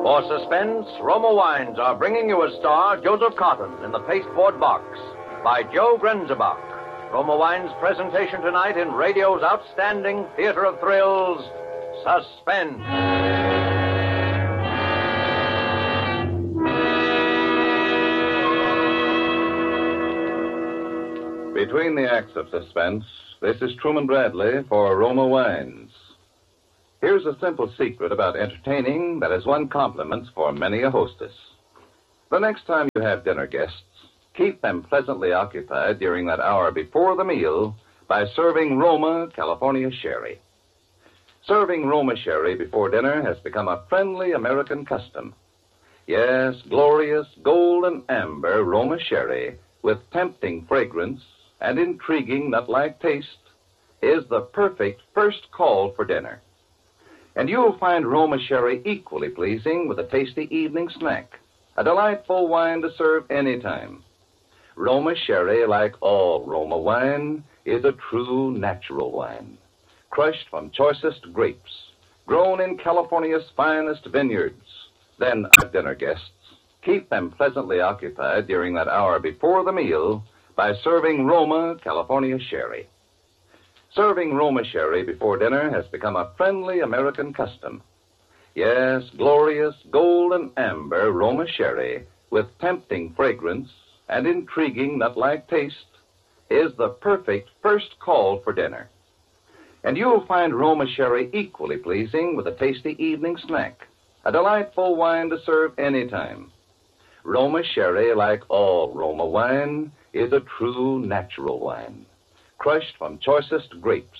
For suspense, Roma Wines are bringing you a star, Joseph Cotton, in the pasteboard box by Joe Grenzebach. Roma Wines' presentation tonight in radio's outstanding theater of thrills, Suspense. Between the acts of Suspense, this is Truman Bradley for Roma Wines. Here's a simple secret about entertaining that has won compliments for many a hostess. The next time you have dinner guests, keep them pleasantly occupied during that hour before the meal by serving Roma California Sherry. Serving Roma Sherry before dinner has become a friendly American custom. Yes, glorious gold and amber Roma Sherry with tempting fragrance and intriguing nut-like taste is the perfect first call for dinner. And you'll find Roma Sherry equally pleasing with a tasty evening snack, a delightful wine to serve anytime. Roma Sherry, like all Roma wine, is a true natural wine, crushed from choicest grapes, grown in California's finest vineyards. Then, our dinner guests, keep them pleasantly occupied during that hour before the meal by serving Roma California Sherry. Serving Roma Sherry before dinner has become a friendly American custom. Yes, glorious gold and amber Roma Sherry with tempting fragrance and intriguing nut-like taste is the perfect first call for dinner. And you'll find Roma Sherry equally pleasing with a tasty evening snack, a delightful wine to serve anytime. Roma Sherry, like all Roma wine, is a true natural wine, crushed from choicest grapes,